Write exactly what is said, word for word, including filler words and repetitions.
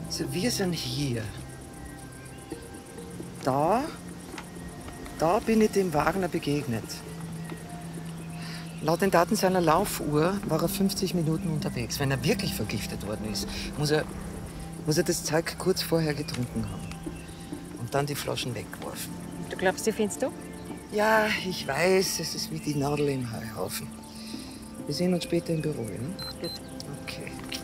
Also wir sind hier. Da, da bin ich dem Wagner begegnet. Laut den Daten seiner Laufuhr war er fünfzig Minuten unterwegs. Wenn er wirklich vergiftet worden ist, muss er, muss er das Zeug kurz vorher getrunken haben. Und dann die Flaschen weggeworfen. Du glaubst, die findest du? Ja, ich weiß, es ist wie die Nadel im Heuhaufen. Wir sehen uns später im Büro, ja? Gut.